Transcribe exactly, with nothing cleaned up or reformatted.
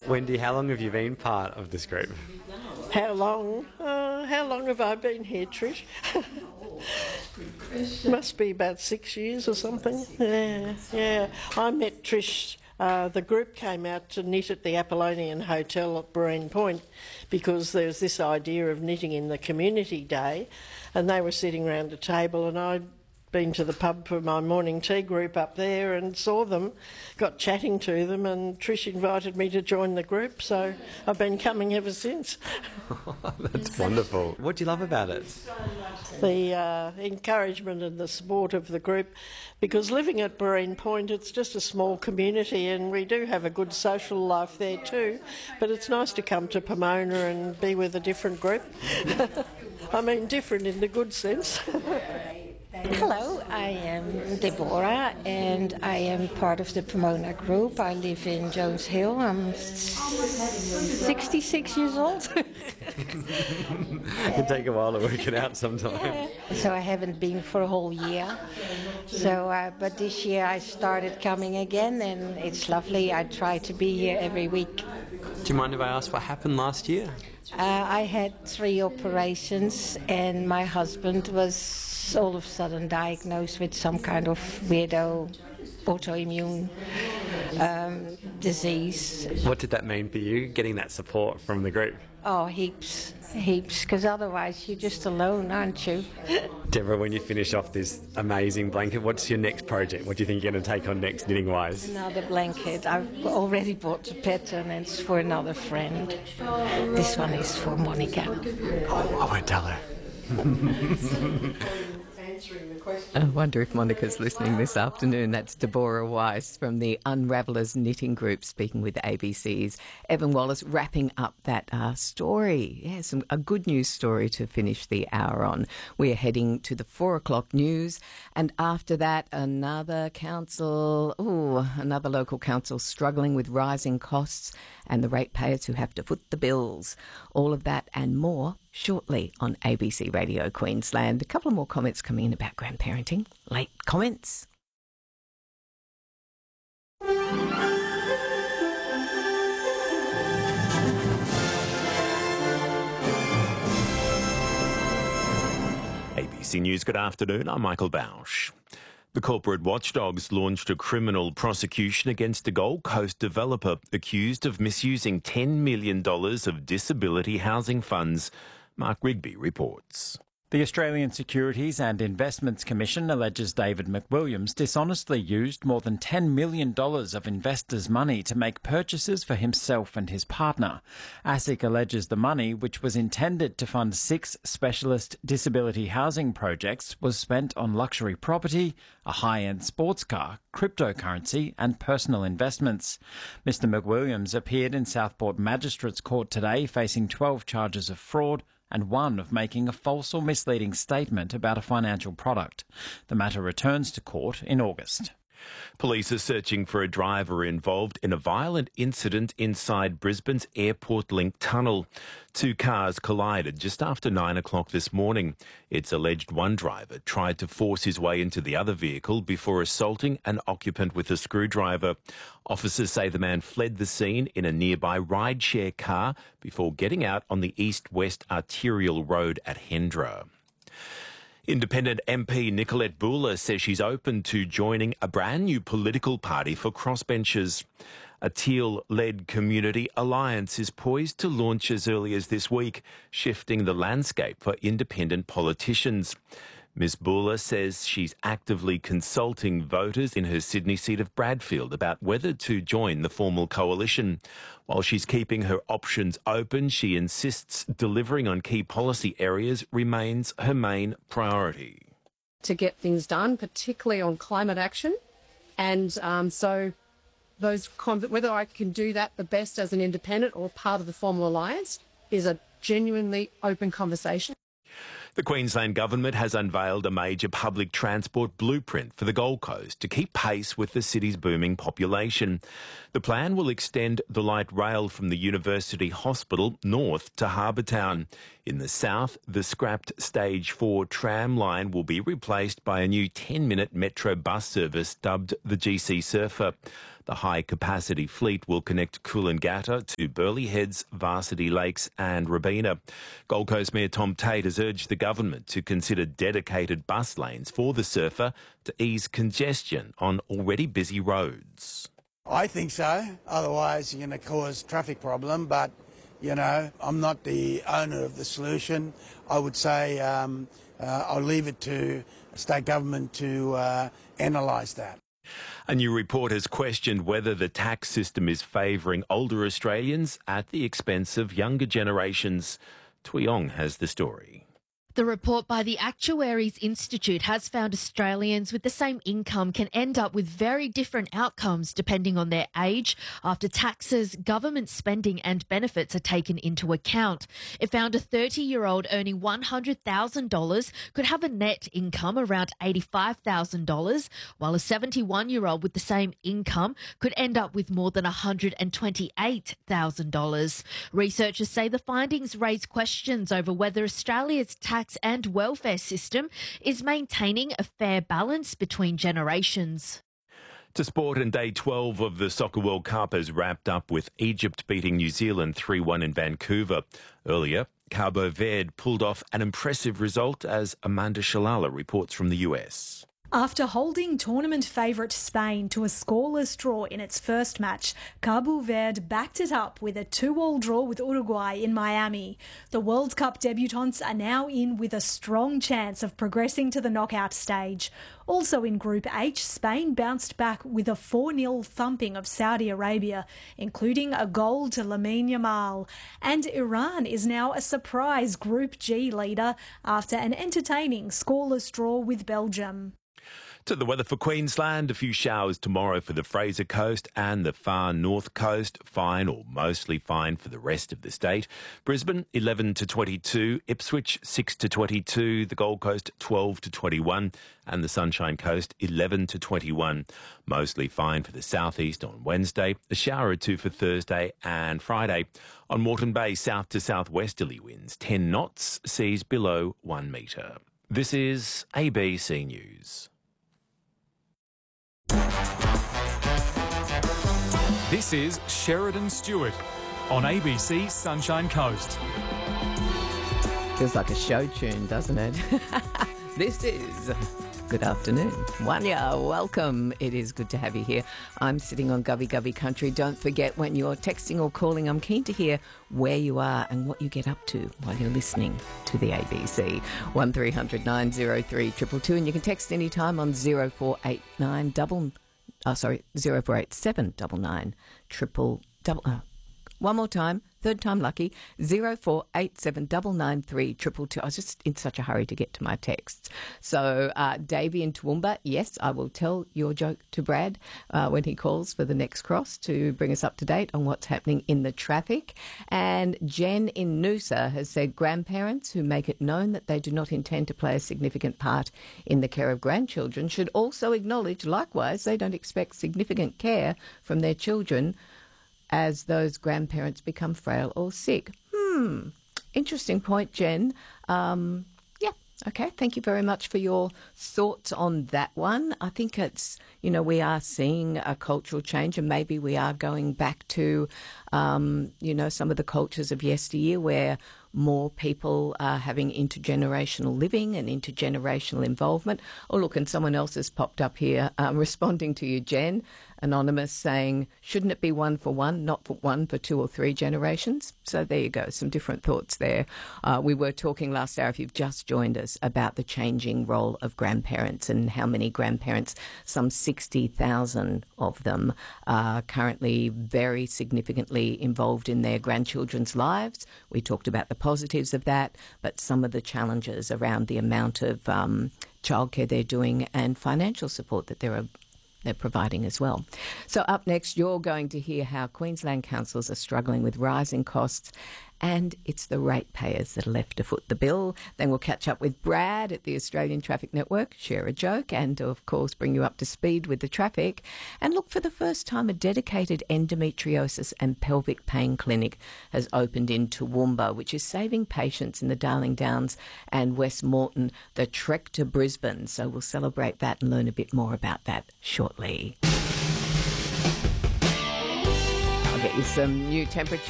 Wendy, how long have you been part of this group? How long? Uh, how long have I been here, Trish? Must be about six years or something. Yeah, yeah. I met Trish. Uh, the group came out to knit at the Apollonian Hotel at Brean Point because there was this idea of knitting in the community day, and they were sitting around a table, and I'd been to the pub for my morning tea group up there and saw them, got chatting to them, and Trish invited me to join the group, so I've been coming ever since. That's wonderful. What do you love about it? The uh, encouragement and the support of the group, because living at Brean Point, it's just a small community and we do have a good social life there too, but it's nice to come to Pomona and be with a different group. I mean different in the good sense. Hello, I am Deborah and I am part of the Pomona group. I live in Jones Hill. I'm sixty-six years old. It can take a while to work it out sometimes. Yeah. So I haven't been for a whole year. So, uh, but this year I started coming again and it's lovely. I try to be here every week. Do you mind if I ask what happened last year? Uh, I had three operations and my husband was all of a sudden diagnosed with some kind of weirdo autoimmune um, disease. What did that mean for you, getting that support from the group? Oh, heaps, heaps, because otherwise you're just alone, aren't you? Deborah, when you finish off this amazing blanket, what's your next project? What do you think you're going to take on next, knitting-wise? Another blanket. I've already bought the pattern and it's for another friend. This one is for Monica. Oh, I won't tell her. I wonder if Monica's listening this afternoon. That's Deborah Weiss from the Unravellers Knitting Group speaking with A B C's Evan Wallace, wrapping up that uh, story. Yeah, some, a good news story to finish the hour on. We are heading to the four o'clock news, and after that, another council, ooh, another local council struggling with rising costs and the ratepayers who have to foot the bills. All of that and more shortly on A B C Radio Queensland. A couple of more comments coming in about grandparenting. Late comments. A B C News, good afternoon. I'm Michael Bausch. The corporate watchdogs launched a criminal prosecution against a Gold Coast developer accused of misusing ten million dollars of disability housing funds. Mark Rigby reports. The Australian Securities and Investments Commission alleges David McWilliams dishonestly used more than ten million dollars of investors' money to make purchases for himself and his partner. ASIC alleges the money, which was intended to fund six specialist disability housing projects, was spent on luxury property, a high-end sports car, cryptocurrency and personal investments. Mister McWilliams appeared in Southport Magistrates Court today facing twelve charges of fraud and one of making a false or misleading statement about a financial product. The matter returns to court in August. Police are searching for a driver involved in a violent incident inside Brisbane's Airport Link tunnel. Two cars collided just after nine o'clock this morning. It's alleged one driver tried to force his way into the other vehicle before assaulting an occupant with a screwdriver. Officers say the man fled the scene in a nearby rideshare car before getting out on the east-west arterial road at Hendra. Independent M P Nicolette Buller says she's open to joining a brand new political party for crossbenchers. A Teal-led community alliance is poised to launch as early as this week, shifting the landscape for independent politicians. Miz Buller says she's actively consulting voters in her Sydney seat of Bradfield about whether to join the formal coalition. While she's keeping her options open, she insists delivering on key policy areas remains her main priority. To get things done, particularly on climate action. And um, so those whether I can do that the best as an independent or part of the formal alliance is a genuinely open conversation. The Queensland Government has unveiled a major public transport blueprint for the Gold Coast to keep pace with the city's booming population. The plan will extend the light rail from the University Hospital north to Harbour Town. In the south, the scrapped Stage four tram line will be replaced by a new ten-minute metro bus service dubbed the G C Surfer. The high-capacity fleet will connect Coolangatta to Burleigh Heads, Varsity Lakes and Robina. Gold Coast Mayor Tom Tate has urged the government to consider dedicated bus lanes for the surfer to ease congestion on already busy roads. I think so. Otherwise, you're going to cause traffic problem. But, you know, I'm not the owner of the solution. I would say um, uh, I'll leave it to state government to uh, analyse that. A new report has questioned whether the tax system is favouring older Australians at the expense of younger generations. Tui Ong has the story. The report by the Actuaries Institute has found Australians with the same income can end up with very different outcomes depending on their age after taxes, government spending and benefits are taken into account. It found a thirty-year-old earning one hundred thousand dollars could have a net income around eighty-five thousand dollars, while a seventy-one-year-old with the same income could end up with more than one hundred twenty-eight thousand dollars. Researchers say the findings raise questions over whether Australia's tax and welfare system is maintaining a fair balance between generations. To sport, and day twelve of the Soccer World Cup has wrapped up with Egypt beating New Zealand three one in Vancouver. Earlier, Cabo Verde pulled off an impressive result, as Amanda Shalala reports from the U S. After holding tournament favourite Spain to a scoreless draw in its first match, Cabo Verde backed it up with a two-all draw with Uruguay in Miami. The World Cup debutants are now in with a strong chance of progressing to the knockout stage. Also in Group H, Spain bounced back with a four nil thumping of Saudi Arabia, including a goal to Lamine Yamal. And Iran is now a surprise Group G leader after an entertaining scoreless draw with Belgium. To the weather for Queensland, a few showers tomorrow for the Fraser Coast and the far north coast. Fine or mostly fine for the rest of the state. Brisbane, eleven to twenty-two. Ipswich, six to twenty-two. The Gold Coast, twelve to twenty-one. And the Sunshine Coast, eleven to twenty-one. Mostly fine for the southeast on Wednesday. A shower or two for Thursday and Friday. On Moreton Bay, south to southwesterly winds, ten knots, seas below one metre. This is A B C News. This is Sheridan Stewart on A B C Sunshine Coast. Feels like a show tune, doesn't it? This is Good Afternoon. Wanya, welcome. It is good to have you here. I'm sitting on Gubby Gubby Country. Don't forget, when you're texting or calling, I'm keen to hear where you are and what you get up to while you're listening to the A B C. one three hundred nine oh three two two two, and you can text anytime on zero four eight nine double Oh, sorry, zero four eight seven nine nine triple double. Uh, one more time, third time lucky, zero four eight seven nine nine three triple two. I was just in such a hurry to get to my texts. So, uh, Davey in Toowoomba, yes, I will tell your joke to Brad uh, when he calls for the next cross to bring us up to date on what's happening in the traffic. And Jen in Noosa has said grandparents who make it known that they do not intend to play a significant part in the care of grandchildren should also acknowledge, likewise, they don't expect significant care from their children as those grandparents become frail or sick. Hmm, interesting point, Jen. Um, yeah, okay, thank you very much for your thoughts on that one. I think it's, you know, we are seeing a cultural change, and maybe we are going back to, um, you know, some of the cultures of yesteryear where more people are having intergenerational living and intergenerational involvement. Oh, look, and someone else has popped up here um, responding to you, Jen, anonymous, saying, shouldn't it be one for one, not for one for two or three generations? So there you go, some different thoughts there. Uh, we were talking last hour, if you've just joined us, about the changing role of grandparents and how many grandparents, some sixty thousand of them, are currently very significantly involved in their grandchildren's lives. We talked about the positives of that, but some of the challenges around the amount of um, childcare they're doing and financial support that they're, they're providing as well. So up next, you're going to hear how Queensland councils are struggling with rising costs, and it's the ratepayers that are left to foot the bill. Then we'll catch up with Brad at the Australian Traffic Network, share a joke, and of course bring you up to speed with the traffic. And look, for the first time, a dedicated endometriosis and pelvic pain clinic has opened in Toowoomba, which is saving patients in the Darling Downs and West Moreton the trek to Brisbane. So we'll celebrate that and learn a bit more about that shortly. I'll get you some new temperatures.